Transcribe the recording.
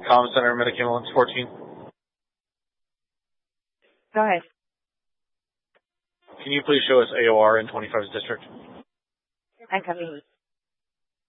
Comm Center, Medic Ambulance 14. Go ahead. Can you please show us AOR in 25's district? I'm coming.